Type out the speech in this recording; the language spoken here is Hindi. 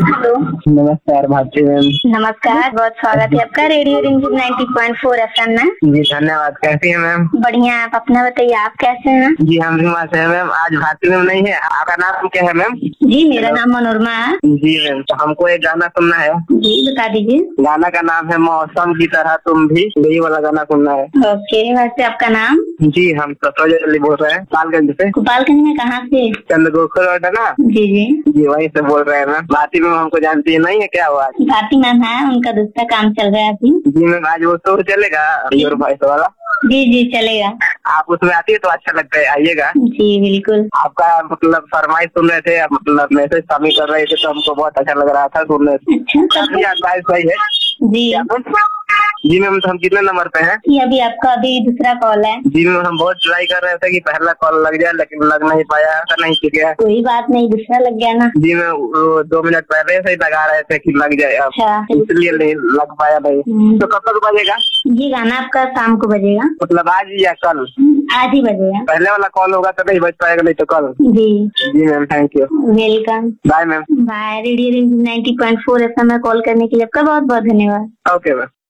हेलो। नमस्कार भारती मैम। नमस्कार, बहुत स्वागत है आपका रेडियो रिंग 90.4 FM में। जी धन्यवाद। कैसी है मैम? बढ़िया। आप अपना बताइए, आप कैसे हैं? जी हम भी मस्त है मैम। आज भारती मैम नहीं है, आपका नाम क्या है मैम? जी मेरा नाम मनोरमा है। जी मैम, तो हमको एक गाना सुनना है। जी बता दीजिए। गाना का नाम है मौसम की तरह तुम भी, यही वाला गाना सुनना है। ओके, वैसे आपका नाम? जी हम सरोज अली बोल रहे हैं, गोपालगंज से। गोपालगंज में कहाँ से? चंद्रगोखर रोड है ना? जी जी जी वहीं से बोल रहे हैं मैम। भारती मैम हमको जानती है नहीं है क्या हुआ? भारती मैम है, उनका दूसरा काम चल रहा है अभी। जी मैम, आज वो शो चलेगा योर वॉइस वाला? जी जी चलेगा। आप उसमें आती है तो अच्छा लगता है, आइएगा। जी बिल्कुल। आपका मतलब फरमाइश सुन रहे थे, मतलब मैसेज शामिल कर रहे थे तो हमको बहुत अच्छा लग रहा था सुनने से। अच्छा काफी एडवाइस सही है। जी जी मैम, तो हम कितने नंबर पे हैं? ये अभी आपका अभी दूसरा कॉल है। जी मैम, हम बहुत ट्राई कर रहे थे कि पहला कॉल लग जाए लेकिन लग नहीं पाया, ऐसा नहीं ठीक है। कोई बात नहीं, दूसरा लग गया ना। जी मैम, 2 मिनट पहले से ही लगा रहे थे कि लग जाए, अब अच्छा इसलिए नहीं लग पाया नहीं। तो कब तक बजेगा? ये गाना आपका शाम को बजेगा। मतलब आज या कल? आज ही बजेगा। पहले वाला कॉल होगा तो नहीं बज पाएगा, नहीं तो कल। जी जी ma'am, thank you. Welcome. Bye ma'am. Bye. Radio ring 90.4 FM में कॉल करने के लिए आपका बहुत बहुत धन्यवाद। Okay ma'am.